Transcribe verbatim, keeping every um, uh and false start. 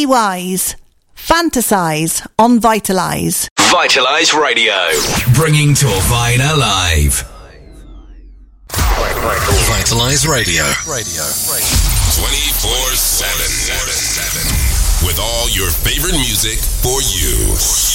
Be wise. Fantasize on Vitalise. Vitalise Radio. Bringing Torfine alive. Vitalise Radio. Radio. twenty-four seven. With all your favorite music for you.